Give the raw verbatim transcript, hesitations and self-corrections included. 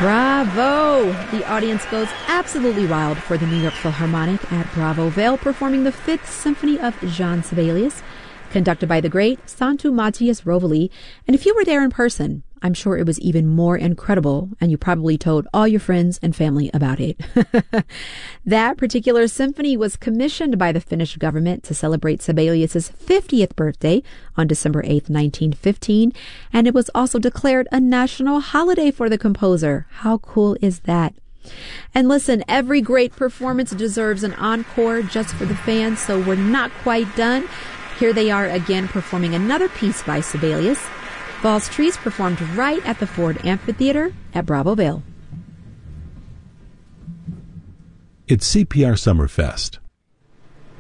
Bravo! The audience goes absolutely wild for the New York Philharmonic at Bravo Vale performing the Fifth Symphony of Jean Sibelius, conducted by the great Santu Matthias Rovali. And if you were there in person, I'm sure it was even more incredible, and you probably told all your friends and family about it. That particular symphony was commissioned by the Finnish government to celebrate Sibelius's fiftieth birthday on December eighth, nineteen fifteen, and it was also declared a national holiday for the composer. How cool is that? And listen, every great performance deserves an encore just for the fans, so we're not quite done. Here they are again performing another piece by Sibelius. Valse Trees performed right at the Ford Amphitheater at Bravo Vale. It's C P R Summerfest,